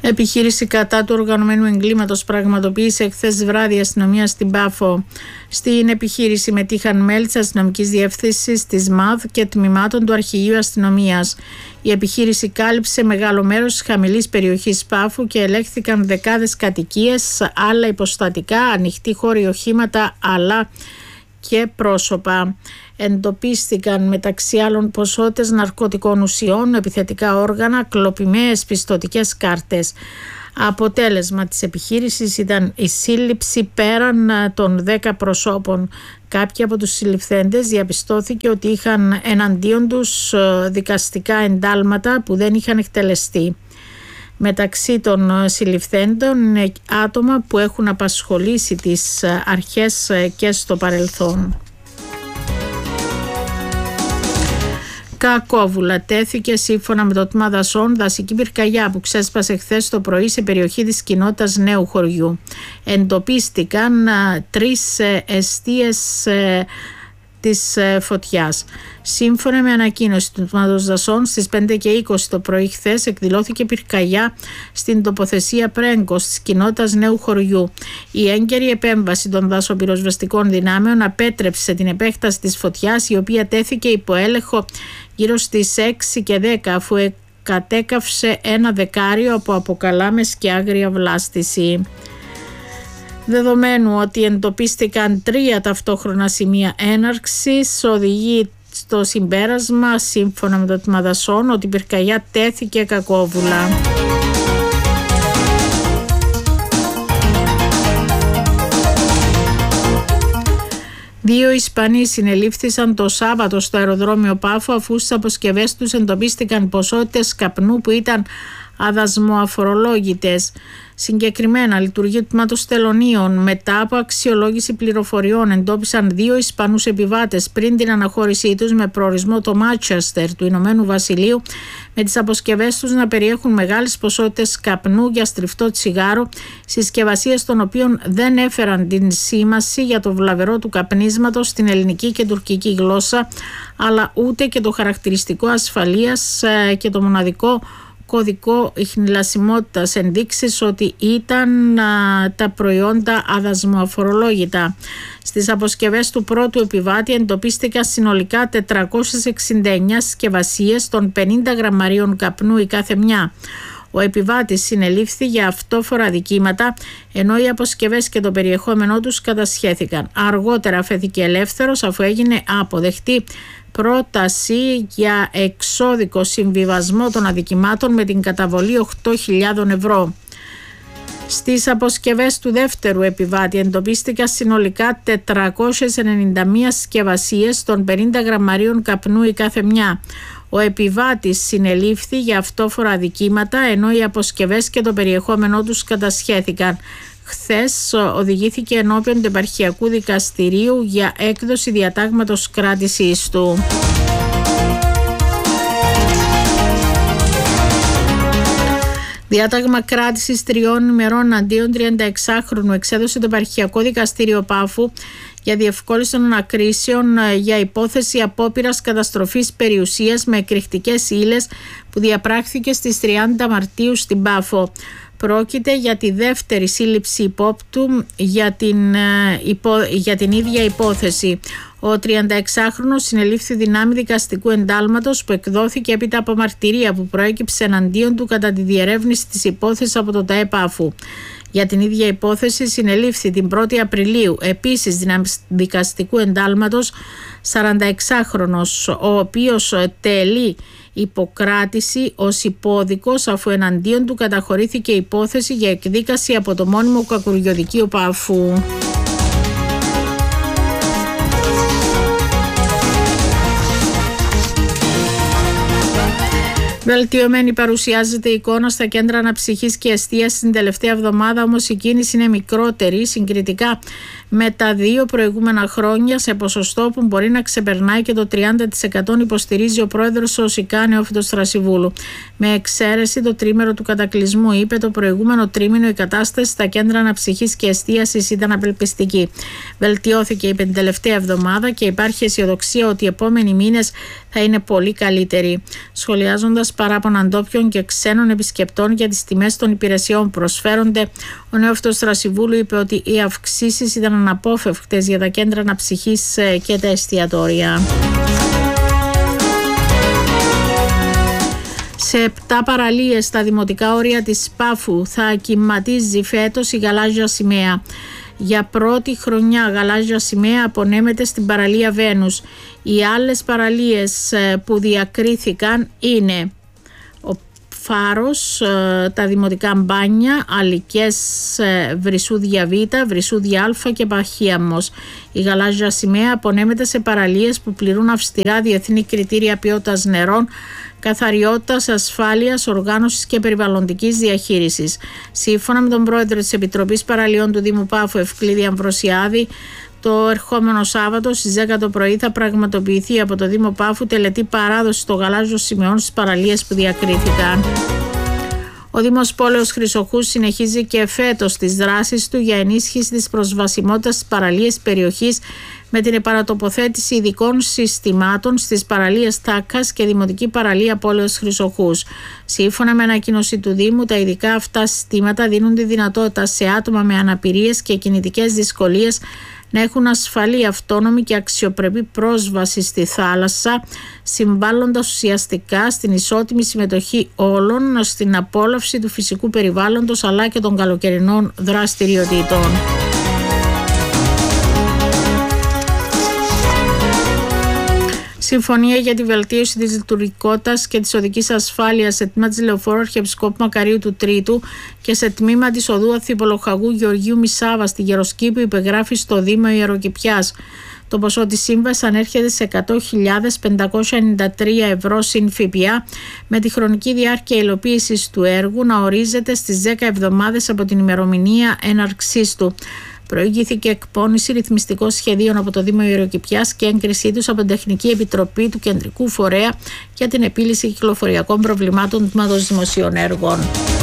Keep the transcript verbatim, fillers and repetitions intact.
Επιχείρηση κατά του οργανωμένου εγκλήματος πραγματοποίησε χθες βράδυ η αστυνομία στην Πάφο. Στην επιχείρηση μετήχαν μέλη της αστυνομικής διεύθυνσης της ΜΑΔ και τμήματων του Αρχηγείου Αστυνομίας. Η επιχείρηση κάλυψε μεγάλο μέρος της χαμηλής περιοχής Πάφου και ελέγχθηκαν δεκάδες κατοικίες, άλλα υποστατικά, ανοιχτοί χώροι, οχήματα αλλά και πρόσωπα. Εντοπίστηκαν μεταξύ άλλων ποσότητες ναρκωτικών ουσιών, επιθετικά όργανα, κλοπημαίες πιστωτικές κάρτες. Αποτέλεσμα της επιχείρησης ήταν η σύλληψη πέραν των δέκα προσώπων. Κάποιοι από τους συλληφθέντες διαπιστώθηκε ότι είχαν εναντίον τους δικαστικά εντάλματα που δεν είχαν εκτελεστεί. Μεταξύ των συλληφθέντων είναι άτομα που έχουν απασχολήσει τις αρχές και στο παρελθόν. Κακόβουλα τέθηκε σύμφωνα με το τμήμα δασών δασική πυρκαγιά που ξέσπασε χθες το πρωί σε περιοχή της κοινότητας Νέου Χωριού. Εντοπίστηκαν α, τρεις ε, εστίες ε, της ε, φωτιάς. Σύμφωνα με ανακοίνωση του τμήματος δασών, στις πέντε και είκοσι το πρωί χθες εκδηλώθηκε πυρκαγιά στην τοποθεσία Πρέγκος της κοινότητας Νέου Χωριού. Η έγκαιρη επέμβαση των δασοπυροσβεστικών δυνάμεων απέτρεψε την επέκταση της φωτιάς, η οποία τέθηκε υπό έλεγχο γύρω στις έξι και δέκα, αφού κατέκαυσε ένα δεκάριο από αποκαλάμες και άγρια βλάστηση. Δεδομένου ότι εντοπίστηκαν τρία ταυτόχρονα σημεία έναρξης, οδηγεί στο συμπέρασμα, σύμφωνα με το τμήμα δασών, ότι η πυρκαγιά τέθηκε κακόβουλα. Δύο Ισπανοί συνελήφθησαν το Σάββατο στο αεροδρόμιο Πάφο, αφού στις αποσκευές τους εντοπίστηκαν ποσότητες καπνού που ήταν αδασμοαφορολόγητες. Συγκεκριμένα, λειτουργοί του τμήματος τελωνίων μετά από αξιολόγηση πληροφοριών εντόπισαν δύο Ισπανούς επιβάτες πριν την αναχώρησή τους με προορισμό το Μάντσεστερ του Ηνωμένου Βασιλείου, με τις αποσκευές τους να περιέχουν μεγάλες ποσότητες καπνού για στριφτό τσιγάρο, συσκευασίες των οποίων δεν έφεραν την σήμαση για το βλαβερό του καπνίσματος στην ελληνική και τουρκική γλώσσα, αλλά ούτε και το χαρακτηριστικό ασφαλείας και το μοναδικό κωδικό ιχνηλασιμότητας, ενδείξεις ότι ήταν α, τα προϊόντα αδασμοαφορολόγητα. Στις αποσκευές του πρώτου επιβάτη εντοπίστηκαν συνολικά τετρακόσιες εξήντα εννέα συσκευασίες των πενήντα γραμμαρίων καπνού η κάθε μια. Ο επιβάτης συνελήφθη για αυτόφορα δικήματα, ενώ οι αποσκευές και το περιεχόμενό τους κατασχέθηκαν. Αργότερα αφέθηκε ελεύθερος, αφού έγινε αποδεκτή πρόταση για εξώδικο συμβιβασμό των αδικημάτων με την καταβολή οκτώ χιλιάδες ευρώ. Στις αποσκευές του δεύτερου επιβάτη εντοπίστηκαν συνολικά τετρακόσιες ενενήντα μία συσκευασίες των πενήντα γραμμαρίων καπνού η κάθε μια. Ο επιβάτης συνελήφθη για αυτόφορα αδικήματα, ενώ οι αποσκευές και το περιεχόμενό τους κατασχέθηκαν. Χθες οδηγήθηκε ενώπιον του Επαρχιακού Δικαστηρίου για έκδοση διατάγματος κράτησης του. Διάταγμα κράτησης τριών ημερών αντίον τριανταεξάχρονου εξέδωσε το Επαρχιακό Δικαστήριο Πάφου για διευκόλυνση των ανακρίσεων για υπόθεση απόπειρας καταστροφής περιουσίας με εκρηκτικές ύλες που διαπράχθηκε στις τριάντα Μαρτίου στην Πάφο. Πρόκειται για τη δεύτερη σύλληψη υπόπτου για την, υπό, για την ίδια υπόθεση. Ο τριανταεξάχρονος συνελήφθη δυνάμει δικαστικού εντάλματος που εκδόθηκε έπειτα από μαρτυρία που προέκυψε εναντίον του κατά τη διερεύνηση της υπόθεσης από το ΤΑΕ Πάφου. Για την ίδια υπόθεση συνελήφθη την πρώτη Απριλίου επίσης δυνάμει δικαστικού εντάλματος σαρανταεξάχρονος, ο οποίος τελεί υποκράτηση ως υπόδικος, αφού εναντίον του καταχωρήθηκε υπόθεση για εκδίκαση από το μόνιμο κακουργιοδικείο Πάφου. Βελτιωμένη παρουσιάζεται η εικόνα στα κέντρα αναψυχής και εστίασης την τελευταία εβδομάδα, όμως η κίνηση είναι μικρότερη συγκριτικά με τα δύο προηγούμενα χρόνια σε ποσοστό που μπορεί να ξεπερνάει και το τριάντα τοις εκατό, υποστηρίζει ο πρόεδρος ο ΣΥΚΑ Νεόφυτος Θρασιβούλου. Με εξαίρεση το τρίμερο του κατακλυσμού, είπε, το προηγούμενο τρίμηνο η κατάσταση στα κέντρα αναψυχής και εστίασης ήταν απελπιστική. Βελτιώθηκε, είπε, την τελευταία εβδομάδα και υπάρχει αισιοδοξία ότι οι επόμενοι μήνες θα είναι πολύ καλύτεροι. Σχολιάζοντας παράπονα ντόπιων και ξένων επισκεπτών για τις τιμές των υπηρεσιών που προσφέρονται, ο Νεόφυτος Θρασιβούλου είπε ότι οι αυξήσεις ήταν αναπόφευκτες για τα κέντρα αναψυχής και τα εστιατόρια. Σε επτά παραλίες στα δημοτικά όρια της Πάφου θα ακυμματίζει φέτος η γαλάζια σημαία. Για πρώτη χρονιά γαλάζια σημαία απονέμεται στην παραλία Βένους. Οι άλλες παραλίες που διακρίθηκαν είναι ο Φάρος, τα δημοτικά Μπάνια, Αλικές, Βρυσούδια Β, Βρυσούδια Α και Παχίαμος. Η γαλάζια σημαία απονέμεται σε παραλίες που πληρούν αυστηρά διεθνή κριτήρια ποιότητας νερών, καθαριότητας, ασφάλειας, οργάνωσης και περιβαλλοντικής διαχείρισης. Σύμφωνα με τον πρόεδρο της Επιτροπής Παραλιών του Δήμου Πάφου, Ευκλήδη Αμβροσιάδη, το ερχόμενο Σάββατο στις δέκα το πρωί θα πραγματοποιηθεί από το Δήμο Πάφου τελετή παράδοση των γαλάζιων σημαίων στις παραλίες που διακρίθηκαν. Ο Δήμος Πόλεως Χρυσοχούς συνεχίζει και φέτος τις δράσεις του για ενίσχυση της προσβασιμότητας στις παραλίες περιοχής με την επανατοποθέτηση ειδικών συστημάτων στις παραλίες Τάκας και Δημοτική Παραλία Πόλεως Χρυσοχούς. Σύμφωνα με ανακοίνωση του Δήμου, τα ειδικά αυτά συστήματα δίνουν τη δυνατότητα σε άτομα με αναπηρίες και κινητικές δυσκολίες να έχουν ασφαλή, αυτόνομη και αξιοπρεπή πρόσβαση στη θάλασσα, συμβάλλοντας ουσιαστικά στην ισότιμη συμμετοχή όλων στην απόλαυση του φυσικού περιβάλλοντος αλλά και των καλοκαιρινών δραστηριοτήτων. Συμφωνία για τη βελτίωση της λειτουργικότητας και της οδικής ασφάλειας σε τμήμα της Λεωφόρου Αρχιεπισκόπου Μακαρίου του Τρίτου και σε τμήμα της οδού Ανθιπολογαγού Γεωργίου Μισάβα στη Γεροσκήπη υπεγράφει στο Δήμο Ιεροκηπιάς. Το ποσό της σύμβασης ανέρχεται σε εκατό χιλιάδες πεντακόσια ενενήντα τρία ευρώ συν ΦΠΑ, με τη χρονική διάρκεια υλοποίησης του έργου να ορίζεται στις δέκα εβδομάδες από την ημερομηνία έναρξής του. Προηγήθηκε εκπόνηση ρυθμιστικών σχεδίων από το Δήμο Ιεροκηπιάς και έγκρισή τους από την Τεχνική Επιτροπή του Κεντρικού Φορέα για την επίλυση κυκλοφοριακών προβλημάτων του Τμήματος Δημοσίων Έργων.